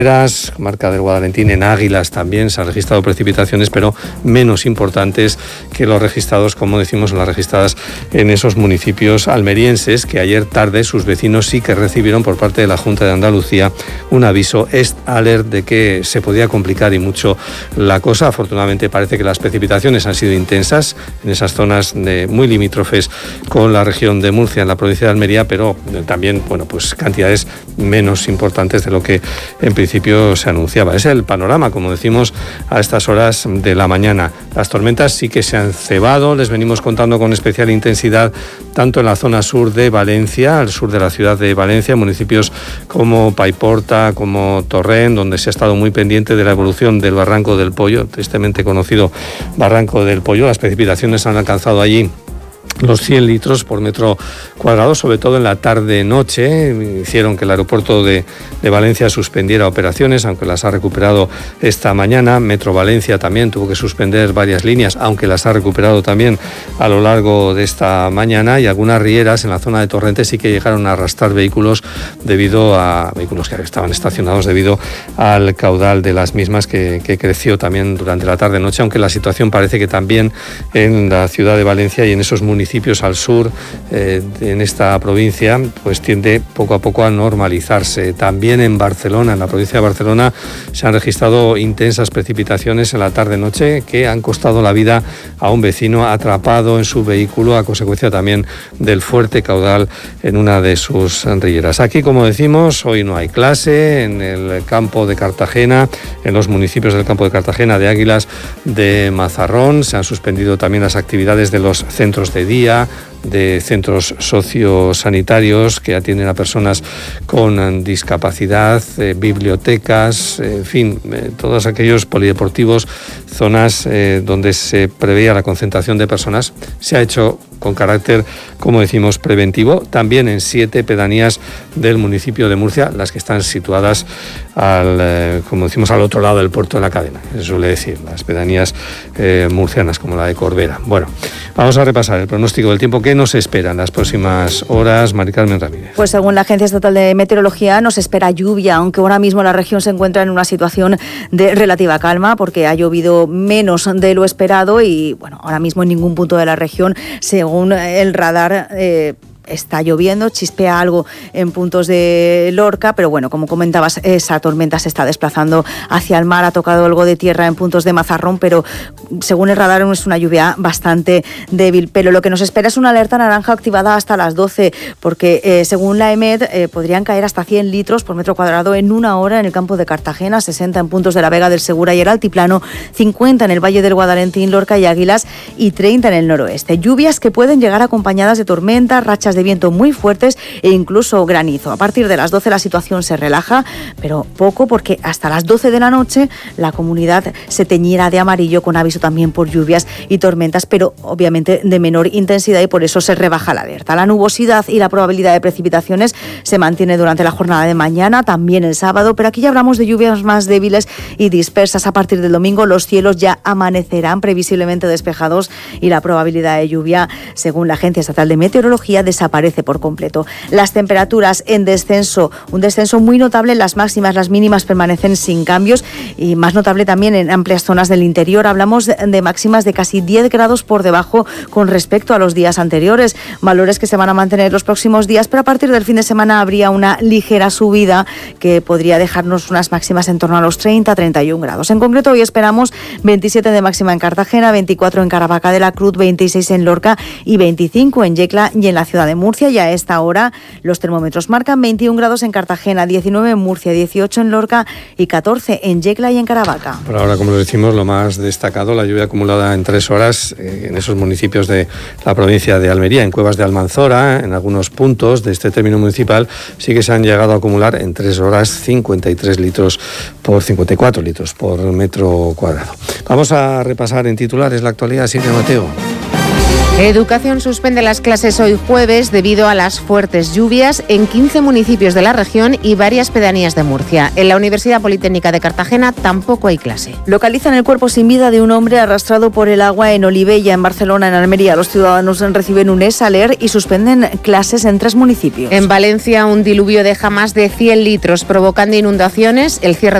Comarca del Guadalentín, en Águilas también se han registrado precipitaciones, pero menos importantes que los registrados, como decimos, las registradas en esos municipios almerienses, que ayer tarde sus vecinos sí que recibieron por parte de la Junta de Andalucía un aviso alert de que se podía complicar y mucho la cosa. Afortunadamente parece que las precipitaciones han sido intensas en esas zonas muy limítrofes con la región de Murcia, en la provincia de Almería, pero también, pues cantidades menos importantes de lo que en principio se anunciaba. Es el panorama, como decimos, a estas horas de la mañana. Las tormentas sí que se han cebado, les venimos contando con especial intensidad tanto en la zona sur de Valencia, al sur de la ciudad de Valencia, municipios como Paiporta, como Torrent, donde se ha estado muy pendiente de la evolución del Barranco del Pollo, tristemente conocido Barranco del Pollo. Las precipitaciones han alcanzado allí los 100 litros por metro cuadrado, sobre todo en la tarde-noche. Hicieron que el aeropuerto de Valencia suspendiera operaciones, aunque las ha recuperado esta mañana. Metro Valencia también tuvo que suspender varias líneas, aunque las ha recuperado también a lo largo de esta mañana. Y algunas rieras en la zona de Torrente sí que llegaron a arrastrar vehículos que estaban estacionados debido al caudal de las mismas que creció también durante la tarde-noche, aunque la situación parece que también en la ciudad de Valencia y en esos municipios al sur, en esta provincia, pues tiende poco a poco a normalizarse. También en Barcelona, en la provincia de Barcelona, se han registrado intensas precipitaciones en la tarde-noche que han costado la vida a un vecino atrapado en su vehículo a consecuencia también del fuerte caudal en una de sus rieras. Aquí, como decimos, hoy no hay clase en el campo de Cartagena, en los municipios del campo de Cartagena, de Águilas, de Mazarrón. Se han suspendido también las actividades de los centros de día, de centros sociosanitarios que atienden a personas con discapacidad, bibliotecas, en fin, todos aquellos polideportivos, zonas donde se preveía la concentración de personas. Se ha hecho con carácter, como decimos, preventivo, también en 7 pedanías del municipio de Murcia, las que están situadas como decimos, al otro lado del puerto de la Cadena, se suele decir, las pedanías murcianas, como la de Corbera. Bueno, vamos a repasar el pronóstico del tiempo que nos espera en las próximas horas. Mari Carmen Ramírez. Pues según la Agencia Estatal de Meteorología, nos espera lluvia, aunque ahora mismo la región se encuentra en una situación de relativa calma, porque ha llovido menos de lo esperado y, ahora mismo en ningún punto de la región, según el radar, está lloviendo, chispea algo en puntos de Lorca, pero como comentabas, esa tormenta se está desplazando hacia el mar, ha tocado algo de tierra en puntos de Mazarrón, pero según el radar es una lluvia bastante débil. Pero lo que nos espera es una alerta naranja activada hasta las 12, porque según la EMET podrían caer hasta 100 litros por metro cuadrado en una hora en el campo de Cartagena, 60 en puntos de la Vega del Segura y el Altiplano, 50 en el Valle del Guadalentín, Lorca y Águilas y 30 en el noroeste. Lluvias que pueden llegar acompañadas de tormentas, rachas de viento muy fuertes e incluso granizo. A partir de las 12 la situación se relaja, pero poco, porque hasta las 12 de la noche la comunidad se teñirá de amarillo con aviso también por lluvias y tormentas, pero obviamente de menor intensidad, y por eso se rebaja la alerta. La nubosidad y la probabilidad de precipitaciones se mantiene durante la jornada de mañana, también el sábado, pero aquí ya hablamos de lluvias más débiles y dispersas. A partir del domingo los cielos ya amanecerán previsiblemente despejados y la probabilidad de lluvia, según la Agencia Estatal de Meteorología, desaparece por completo. Las temperaturas en descenso, un descenso muy notable en las máximas, las mínimas permanecen sin cambios y más notable también en amplias zonas del interior. Hablamos de máximas de casi 10 grados por debajo con respecto a los días anteriores, valores que se van a mantener los próximos días, pero a partir del fin de semana habría una ligera subida que podría dejarnos unas máximas en torno a los 30-31 grados. En concreto, hoy esperamos 27 de máxima en Cartagena, 24 en Caravaca de la Cruz, 26 en Lorca y 25 en Yecla y en la ciudad de Murcia. Y a esta hora los termómetros marcan 21 grados en Cartagena, 19 en Murcia, 18 en Lorca y 14 en Yecla y en Caravaca. Por ahora, como lo decimos, lo más destacado, la lluvia acumulada en 3 horas en esos municipios de la provincia de Almería, en Cuevas de Almanzora, en algunos puntos de este término municipal, sí que se han llegado a acumular en 3 horas 54 litros por metro cuadrado. Vamos a repasar en titulares la actualidad, Silvia Mateo. Educación suspende las clases hoy jueves debido a las fuertes lluvias en 15 municipios de la región y varias pedanías de Murcia. En la Universidad Politécnica de Cartagena tampoco hay clase. Localizan el cuerpo sin vida de un hombre arrastrado por el agua en Olivella, en Barcelona, en Almería. Los ciudadanos reciben un ESALER y suspenden clases en 3 municipios. En Valencia, un diluvio deja más de 100 litros, provocando inundaciones. El cierre